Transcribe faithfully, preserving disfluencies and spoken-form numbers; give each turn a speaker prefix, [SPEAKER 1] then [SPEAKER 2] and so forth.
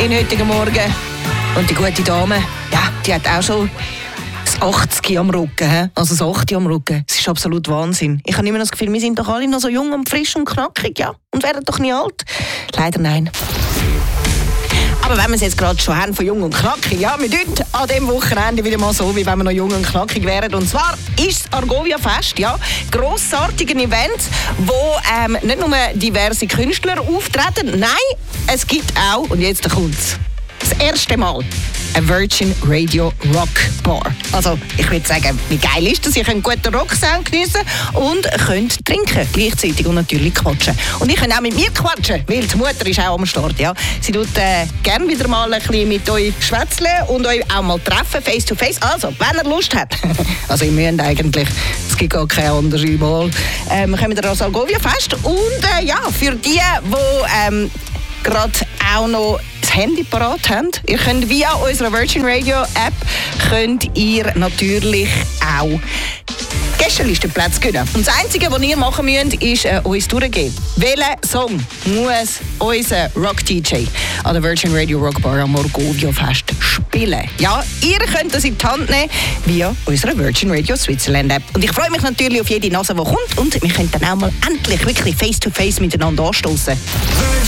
[SPEAKER 1] in heutigen Morgen. Und die gute Dame, ja, die hat auch schon das achtzig am Rücken. He? Also das achtzig am Rücken. Das ist absolut Wahnsinn. Ich habe immer das Gefühl, wir sind doch alle noch so jung und frisch und knackig, ja. Und werden doch nie alt. Leider nein. Aber wenn wir es jetzt gerade schon haben von jung und knackig, ja, wir tun an diesem Wochenende wieder mal so, wie wenn wir noch jung und knackig wären. Und zwar ist das Argovia Fest, ja, grossartiges Event, wo ähm, nicht nur diverse Künstler auftreten, nein, es gibt auch, und jetzt kommt's, das erste Mal ein Virgin Radio Rock Bar. Also, ich würde sagen, wie geil ist das? Ihr könnt guten Rocksound geniessen und könnt trinken gleichzeitig und natürlich quatschen. Und ich kann auch mit mir quatschen, weil die Mutter ist auch am Start. Ja. Sie tut äh, gerne wieder mal ein bisschen mit euch schwätzeln und euch auch mal treffen, face to face. Also, wenn ihr Lust habt, also ihr müsst eigentlich, es gibt gar keine andere Wahl, ähm, kommen wir ans Argovia Fest. Und äh, ja, für die, die ähm, gerade auch noch das Handy parat haben, ihr könnt via unserer Virgin Radio App könnt ihr natürlich auch Gästelistenplätze gewinnen. Und das Einzige, was ihr machen müsst, ist äh, uns durchgehen. Welchen Song muss unser Rock-D J an der Virgin Radio Rock Bar am Argovia Fest spielen? Ja, ihr könnt das in die Hand nehmen via unserer Virgin Radio Switzerland App. Und ich freue mich natürlich auf jede Nase, die kommt. Und wir können dann auch mal endlich wirklich face-to-face miteinander anstoßen.